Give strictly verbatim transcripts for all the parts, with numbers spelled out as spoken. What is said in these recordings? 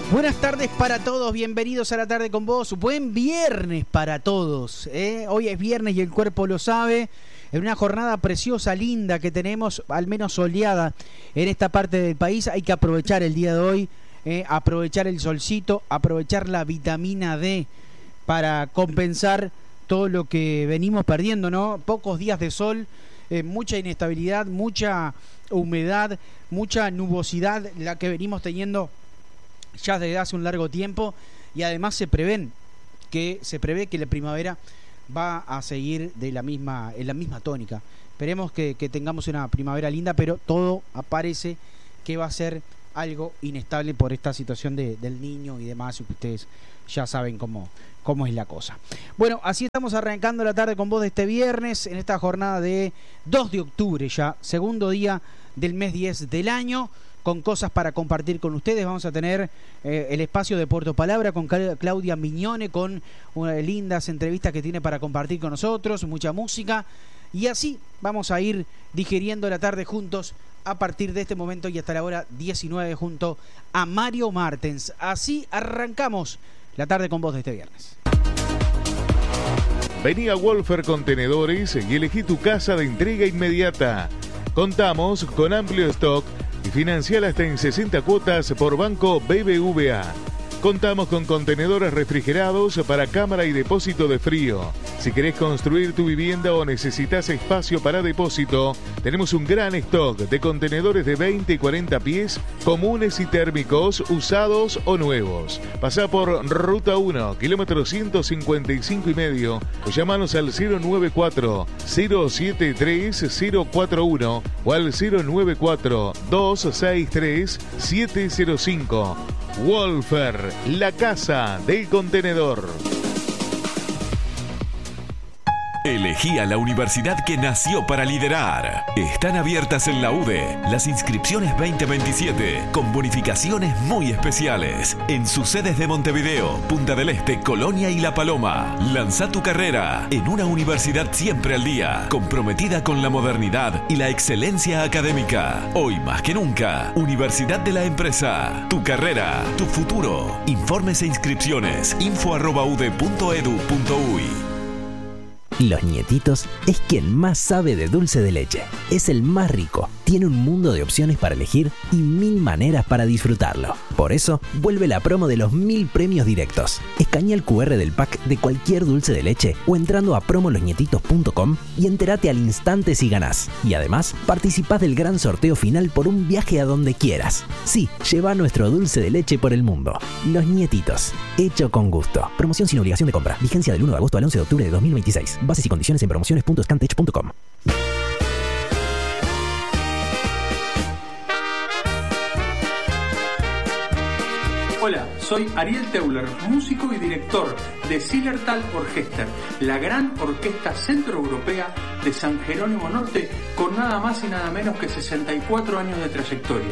Buenas tardes para todos, bienvenidos a La Tarde con Vos. Buen viernes para todos, ¿eh? Hoy es viernes y el cuerpo lo sabe. En una jornada preciosa, linda que tenemos, al menos soleada en esta parte del país. Hay que aprovechar el día de hoy, ¿eh? aprovechar el solcito, aprovechar la vitamina D para compensar todo lo que venimos perdiendo, ¿no? Pocos días de sol, eh, mucha inestabilidad, mucha humedad, mucha nubosidad, la que venimos teniendo ya desde hace un largo tiempo, y además se prevén que se prevé que la primavera va a seguir de la misma en la misma tónica. Esperemos que, que tengamos una primavera linda, pero todo aparece que va a ser algo inestable por esta situación de, del niño y demás, y ustedes ya saben cómo, cómo es la cosa. Bueno, así estamos arrancando La Tarde con Vos de este viernes, en esta jornada de dos de octubre ya, segundo día del mes diez del año, con cosas para compartir con ustedes. Vamos a tener eh, el espacio de Puerto Palabra con Claudia Mignone, con unas lindas entrevistas que tiene para compartir con nosotros, mucha música, y así vamos a ir digiriendo la tarde juntos a partir de este momento y hasta la hora diecinueve junto a Mario Martens. Así arrancamos La Tarde con Vos de este viernes. Vení a Wolfer Contenedores y elegí tu casa de entrega inmediata. Contamos con amplio stock y financiar hasta en sesenta cuotas por Banco B B V A. Contamos con contenedores refrigerados para cámara y depósito de frío. Si querés construir tu vivienda o necesitas espacio para depósito, tenemos un gran stock de contenedores de veinte y cuarenta pies, comunes y térmicos, usados o nuevos. Pasá por Ruta uno, kilómetro ciento cincuenta y cinco y medio, o llamanos al cero nueve cuatro, cero siete tres, cero cuatro uno o al cero nueve cuatro, dos seis tres, siete cero cinco. Wolfer, la casa del contenedor. Elegí a la universidad que nació para liderar. Están abiertas en la U D E las inscripciones veinte veintisiete con bonificaciones muy especiales en sus sedes de Montevideo, Punta del Este, Colonia y La Paloma. Lanza tu carrera en una universidad siempre al día, comprometida con la modernidad y la excelencia académica. Hoy más que nunca, Universidad de la Empresa. Tu carrera, tu futuro. Informes e inscripciones info arroba ude punto edu punto uy. Los Nietitos es quien más sabe de dulce de leche. Es el más rico, tiene un mundo de opciones para elegir y mil maneras para disfrutarlo. Por eso, vuelve la promo de los mil premios directos. Escanea el cu erre del pack de cualquier dulce de leche o entrando a promo los nietitos punto com y entérate al instante si ganás. Y además, participás del gran sorteo final por un viaje a donde quieras. Sí, lleva nuestro dulce de leche por el mundo. Los Nietitos, hecho con gusto. Promoción sin obligación de compra. Vigencia del uno de agosto al once de octubre de dos mil veintiséis. Bases y condiciones en promociones punto scantech punto com. Hola, soy Ariel Teuler, músico y director de Zillertal Orchester, la gran orquesta centroeuropea de San Jerónimo Norte, con nada más y nada menos que sesenta y cuatro años de trayectoria.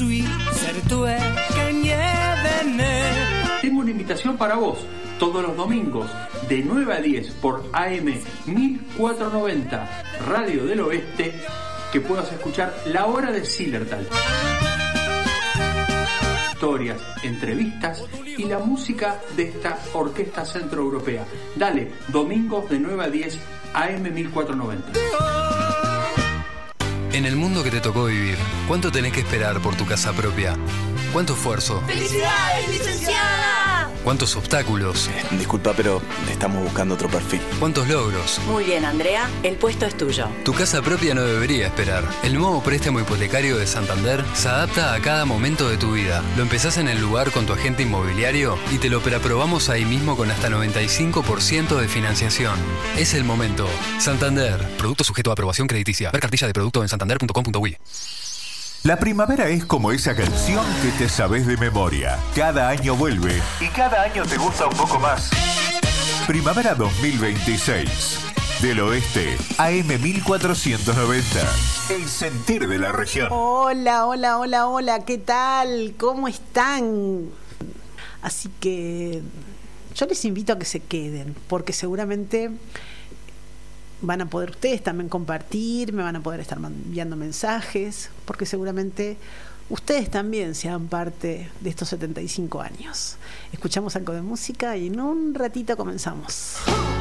Tengo una invitación para vos, todos los domingos, de nueve a diez, por A M mil cuatrocientos noventa, Radio del Oeste, que puedas escuchar La Hora de Zillertal. Historias, entrevistas y la música de esta orquesta centroeuropea. Dale, domingos de nueve a diez, A M mil cuatrocientos noventa. En el mundo que te tocó vivir, ¿cuánto tenés que esperar por tu casa propia? ¿Cuánto esfuerzo? ¡Felicidades, licenciada! ¿Cuántos obstáculos? Disculpa, pero estamos buscando otro perfil. ¿Cuántos logros? Muy bien, Andrea, el puesto es tuyo. Tu casa propia no debería esperar. El nuevo préstamo hipotecario de Santander se adapta a cada momento de tu vida. Lo empezás en el lugar con tu agente inmobiliario y te lo preaprobamos ahí mismo con hasta noventa y cinco por ciento de financiación. Es el momento. Santander. Producto sujeto a aprobación crediticia. Ver cartilla de producto en santander punto com punto uy. La primavera es como esa canción que te sabes de memoria. Cada año vuelve y cada año te gusta un poco más. Primavera dos mil veintiséis. Del Oeste, A M mil cuatrocientos noventa. El sentir de la región. Hola, hola, hola, hola. ¿Qué tal? ¿Cómo están? Así que yo les invito a que se queden, porque seguramente van a poder ustedes también compartir, me van a poder estar enviando mensajes, porque seguramente ustedes también sean parte de estos setenta y cinco años. Escuchamos algo de música y en un ratito comenzamos.